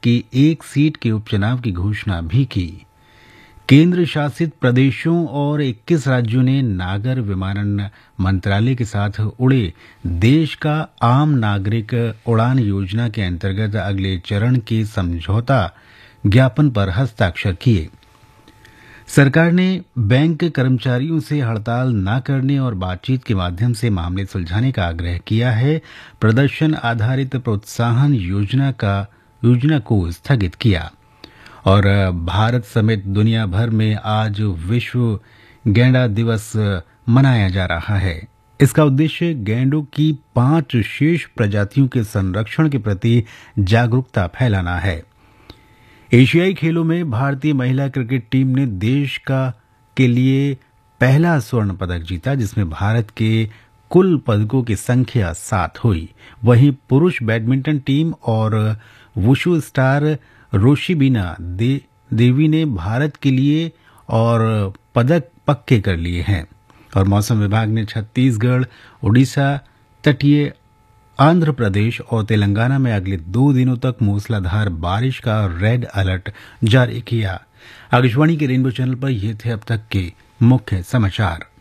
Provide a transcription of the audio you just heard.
की एक सीट के उपचुनाव की घोषणा भी की। केंद्र शासित प्रदेशों और 21 राज्यों ने नागर विमानन मंत्रालय के साथ उड़े देश का आम नागरिक उड़ान योजना के अंतर्गत अगले चरण के समझौता ज्ञापन पर हस्ताक्षर किए। सरकार ने बैंक कर्मचारियों से हड़ताल न करने और बातचीत के माध्यम से मामले सुलझाने का आग्रह किया है। प्रदर्शन आधारित प्रोत्साहन योजना को स्थगित किया। और भारत समेत दुनिया भर में आज विश्व गैंडा दिवस मनाया जा रहा है। इसका उद्देश्य गैंडों की 5 शेष प्रजातियों के संरक्षण के प्रति जागरूकता फैलाना है। एशियाई खेलों में भारतीय महिला क्रिकेट टीम ने देश के लिए पहला स्वर्ण पदक जीता, जिसमें भारत के कुल पदकों की संख्या 7 हुई। वहीं पुरुष बैडमिंटन टीम और वुशु स्टार रोशिबिना देवी ने भारत के लिए और पदक पक्के कर लिए हैं। और मौसम विभाग ने छत्तीसगढ़, उड़ीसा, तटीय आंध्र प्रदेश और तेलंगाना में अगले 2 दिनों तक मूसलाधार बारिश का रेड अलर्ट जारी किया। आकाशवाणी के रेनबो चैनल पर ये थे अब तक के मुख्य समाचार।